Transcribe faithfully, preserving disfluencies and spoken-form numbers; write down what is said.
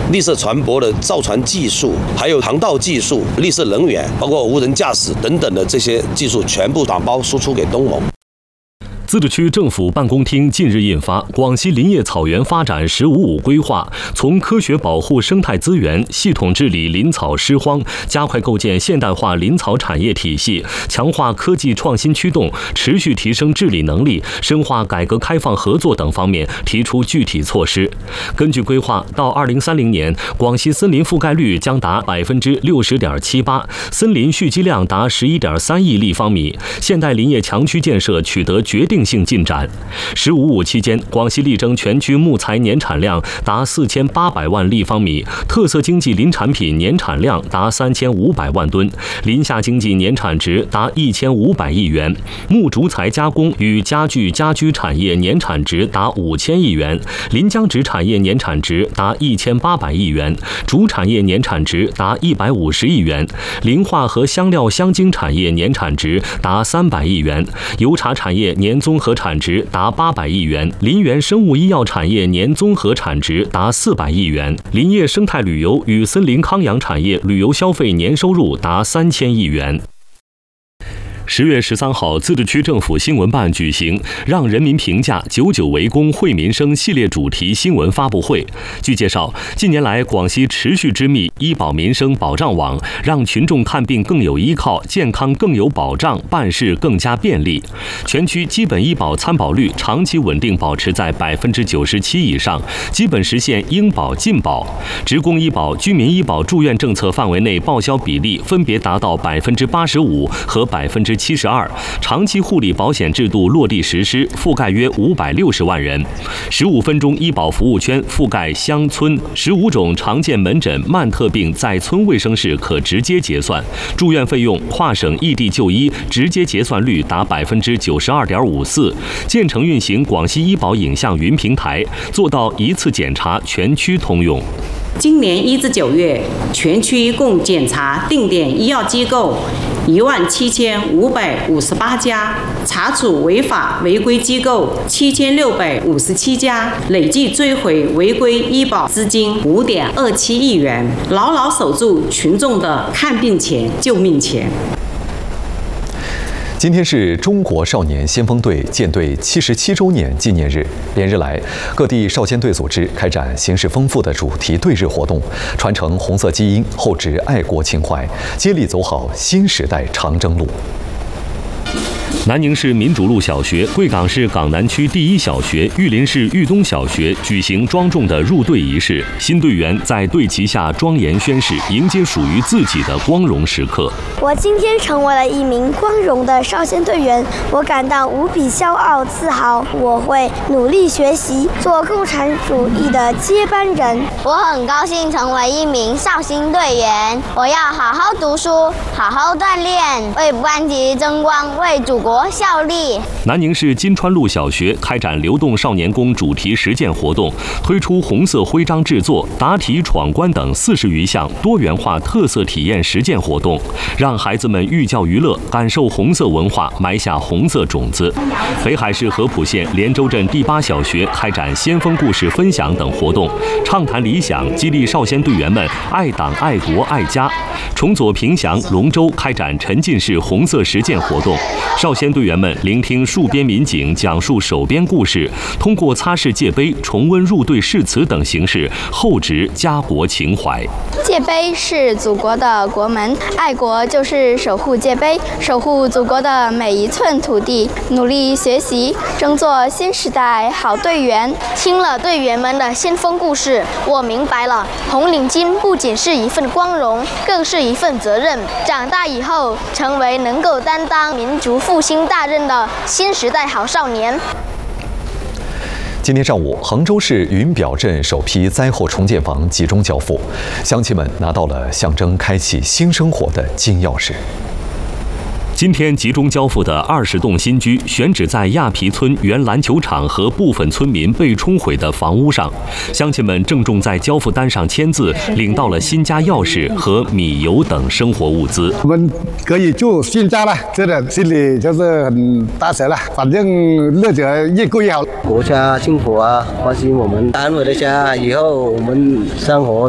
绿色船舶的造船技术，还有航道技术、绿色能源，包括无人驾驶等等的这些技术，全部打包输出给东盟。 自治区政府办公厅近日印发《广西林业草原发展“十五五”规划》，从科学保护生态资源、系统治理林草湿荒、加快构建现代化林草产业体系、强化科技创新驱动、持续提升治理能力、深化改革开放合作等方面提出具体措施。根据规划，到二零三零年，广西森林覆盖率将达百分之六十点七八，森林蓄积量达十一点三亿立方米，现代林业强区建设取得决定性进展。十五五期间，广西力争全区木材年产量达四千八百万立方米，特色经济林产品年产量达三千五百万吨，林下经济年产值达一千五百亿元，木竹材加工与家具家居产业年产值达五千亿元，林浆植产业年产值达一千八百亿元，竹产业年产值达一百五十亿元，林化和香料香精产业年产值达三百亿元，油茶产业年综合产值达八百亿元，林园生物医药产业年综合产值达四百亿元，林业生态旅游与森林康养产业旅游消费年收入达三千亿元。十月十三号，自治区政府新闻办举行“让人民评价九九为公惠民生”系列主题新闻发布会。据介绍，近年来广西持续织密医保民生保障网，让群众看病更有依靠，健康更有保障，办事更加便利。全区基本医保参保率长期稳定保持在百分之九十七以上，基本实现应保尽保。职工医保、居民医保住院政策范围内报销比例分别达到百分之八十五和百分之七十二，长期护理保险制度落地实施，覆盖约五百六十万人。十五分钟医保服务圈覆盖乡村，十五种常见门诊慢特病在村卫生室可直接结算，住院费用跨省异地就医直接结算率达百分之九十二点五四。建成运行广西医保影像云平台，做到一次检查全区通用。 今年一至九月，全区共检查定点医药机构一万七千五百五十八家，查处违法违规机构七千六百五十七家，累计追回违规医保资金五点二七亿元，牢牢守住群众的看病钱、救命钱。 今天是中国少年先锋队建队七十七周年纪念日，连日来，各地少先队组织开展形式丰富的主题队日活动，传承红色基因，厚植爱国情怀，接力走好新时代长征路。 南宁市民主路小学、贵港市港南区第一小学、玉林市玉东小学举行庄重的入队仪式，新队员在队旗下庄严宣誓，迎接属于自己的光荣时刻。 我今天成为了一名光荣的少先队员，我感到无比骄傲自豪。我会努力学习，做共产主义的接班人。 我很高兴成为一名少先队员，我要好好读书，好好锻炼，为班级争光，为祖国效力。 南宁市金川路小学开展流动少年宫主题实践活动，推出红色徽章制作、答题闯关等四十余项多元化特色体验实践活动，让孩子们寓教于乐，感受红色文化，埋下红色种子。北海市合浦县连州镇第八小学开展先锋故事分享等活动，畅谈理想，激励少先队员们爱党爱国爱家。崇左平祥、龙州开展沉浸式红色实践活动，少先队员们聆听戍边民警讲述守边故事，通过擦拭界碑、重温入队誓词等形式，厚植家国情怀。 界碑是祖国的国门，爱国就是守护界碑，守护祖国的每一寸土地，努力学习，争做新时代好队员。 听了队员们的先锋故事，我明白了，红领巾不仅是一份光荣，更是一份责任。长大以后，成为能够担当民族复兴大任的新时代好少年。 今天上午，衡州市云表镇首批灾后重建房集中交付，乡亲们拿到了象征开启新生活的金钥匙。 今天集中交付的二十栋新居选址在亚皮村原篮球场和部分村民被冲毁的房屋上，乡亲们郑重在交付单上签字，领到了新家钥匙和米油等生活物资。 我们可以住新家了，这个心里就是很踏实了。反正日子越过越好。 国家政府啊，关心我们，安稳的家，以后我们生活